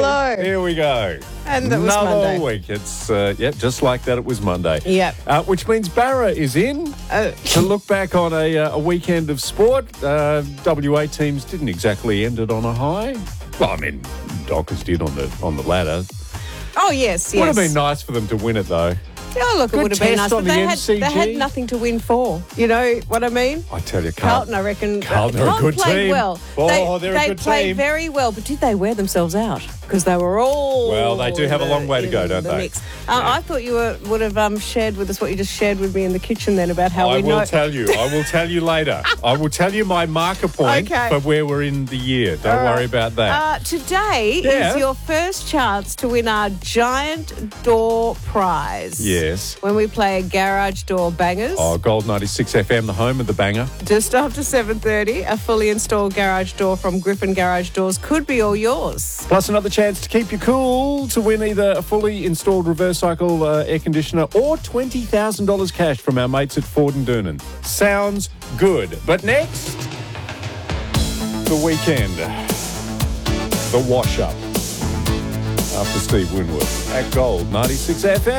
Hello. Here we go. And that was Another Monday. week. It's, just like that, it was Monday. Yep. Which means Barra is in to look back on a weekend of sport. WA teams didn't exactly end it on a high. Well, I mean, Dockers did on the ladder. Oh, yes. Would have been nice for them to win it, though. Oh, look, it Good would have been nice. test on But the they had MCG. nothing to win for. You know what I mean? I tell you, Carlton, I reckon. Carlton are a good played team. well. Oh, they're a they good played team. very well, but did they wear themselves out? Because they were all. Well, they do have a long way to go, in don't the they? Mix. I thought you would have shared with us what you just shared with me in the kitchen then about how I we know. will tell you. I will tell you later. I will tell you my marker point for where we're in the year. Don't worry about that. Today is your first chance to win our giant door prize. Yes. When we play Garage Door Bangers. Oh, Gold 96 FM, the home of the banger. Just after 7:30, a fully installed garage door from Griffin Garage Doors could be all yours. Plus another chance to keep you cool to win either a fully installed reverse cycle air conditioner or $20,000 cash from our mates at Ford and Doonan. Sounds good. But next, the weekend. The wash-up. After Steve Winwood at Gold 96 FM.